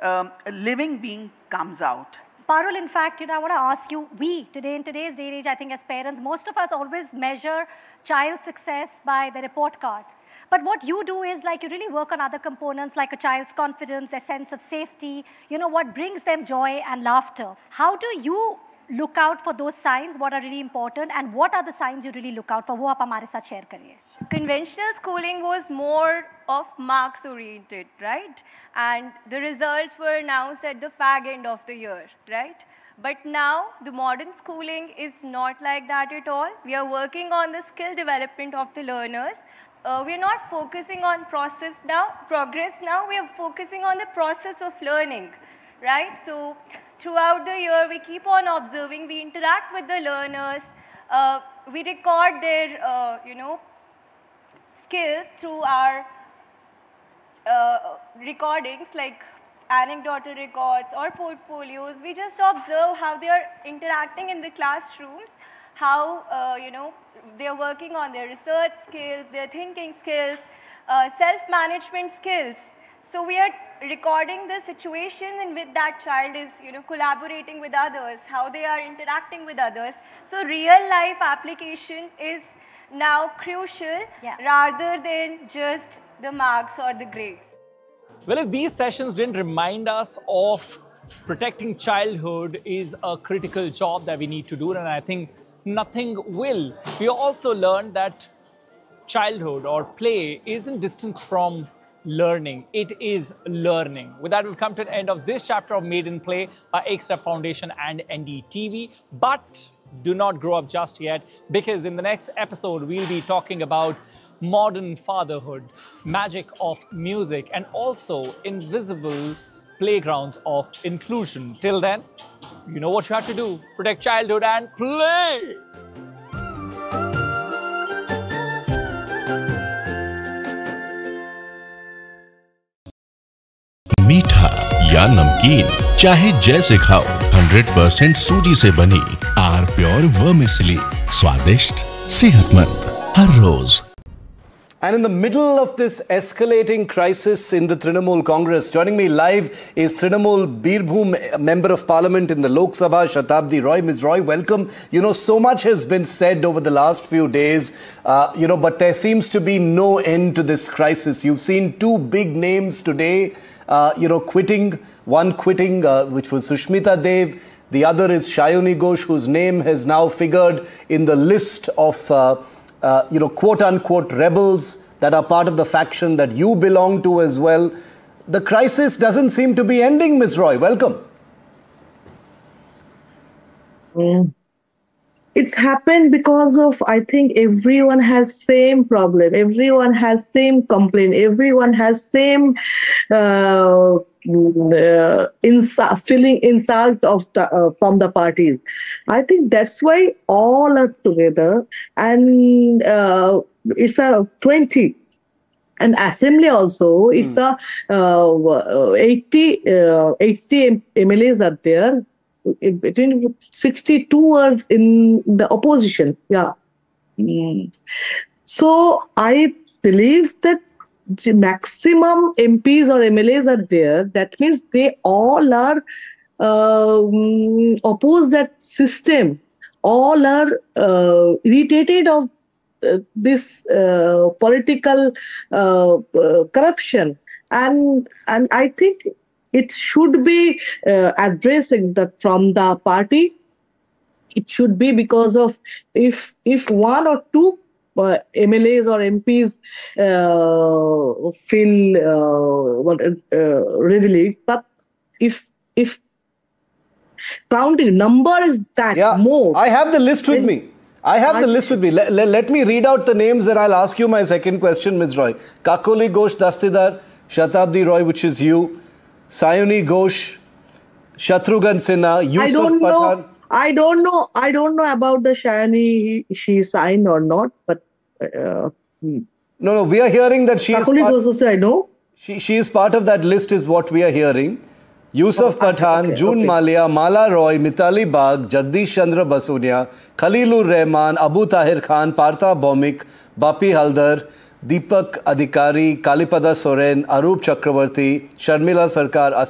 a living being comes out. Parul, in fact, I want to ask you, in today's day and age, I think as parents, most of us always measure child success by the report card. But what you do is like you really work on other components like a child's confidence, their sense of safety, what brings them joy and laughter. How do you look out for those signs, what are really important, and what are the signs you really look out for? वो आप हमारे साथ share करिए. Conventional schooling was more of marks oriented, right? And the results were announced at the fag end of the year, right? But now the modern schooling is not like that at all. We are working on the skill development of the learners. We are not focusing on progress now, we are focusing on the process of learning, right? So throughout the year, we keep on observing, we interact with the learners, we record their, skills through our recordings like anecdotal records or portfolios. We just observe how they are interacting in the classrooms, how, they are working on their research skills, their thinking skills, self-management skills. So we are recording the situation in which that child is, collaborating with others, how they are interacting with others. So real life application is now crucial rather than just the marks or the grades. Well, if these sessions didn't remind us of protecting childhood is a critical job that we need to do, and I think nothing will. We also learned that childhood or play isn't distant from learning. It is learning. With that, we've come to the end of this chapter of Made in Play by Ekstep Foundation and NDTV. But do not grow up just yet, because in the next episode, we'll be talking about modern fatherhood, magic of music, and also invisible playgrounds of inclusion. Till then, you know what you have to do. Protect childhood and play! मीठा या नमकीन, चाहे जैसे खाओ, 100% सूजी से बनी are pure vermicelli, स्वादिष्ट, सेहतमंद, हर रोज. And in the middle of this escalating crisis in the Trinamool Congress, joining me live is Trinamool Birbhum Member of Parliament in the Lok Sabha, Shatabdi Roy. Ms. Roy, welcome. So much has been said over the last few days, but there seems to be no end to this crisis. You've seen two big names today, quitting, which was Sushmita Dev. The other is Shayuni Ghosh, whose name has now figured in the list of quote-unquote rebels that are part of the faction that you belong to as well. The crisis doesn't seem to be ending, Ms. Roy. Welcome. It's happened because of, I think, everyone has same problem. Everyone has same complaint. Everyone has same feeling insult of from the parties. I think that's why all are together, and it's a 20. And assembly also, it's a 80 MLAs are there. Between 62 are in the opposition. So I believe that the maximum MPs or MLAs are there. That means they all are oppose that system. All are irritated of this political corruption, and I think it should be addressing that from the party. It should be because of if one or two MLAs or MPs feel readily, but if counting number is that more. I have the list with me. Let me read out the names and I'll ask you my second question, Ms. Roy. Kakoli Ghosh Dastidar, Shatabdi Roy, which is you, Sayuni Ghosh, Shatrughan Sinha, Yusuf Pathan. I don't know about the Shayani, she signed or not, but No, we are hearing that she Kakoli Ghosh also I know. She is part of that list is what we are hearing. Yusuf Pathan, June Malia, Mala Roy, Mitali Bagh, Jagdish Chandra Basunia, Khalilur Rahman, Abu Tahir Khan, Partha Bhaumik, Bapi Haldar, Deepak Adhikari, Kalipada Soren, Arup Chakravarti, Sharmila Sarkar,